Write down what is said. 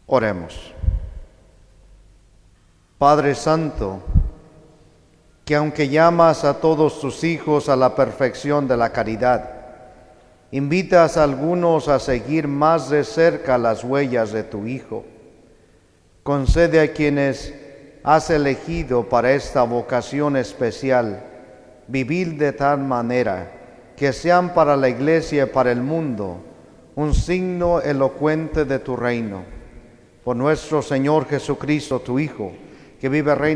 Oremos. Padre Santo, que aunque llamas a todos tus hijos a la perfección de la caridad, invitas a algunos a seguir más de cerca las huellas de tu Hijo. Concede a quienes has elegido para esta vocación especial vivir de tal manera que sean para la Iglesia y para el mundo un signo elocuente de tu reino. Por nuestro Señor Jesucristo, tu Hijo, que vive y reina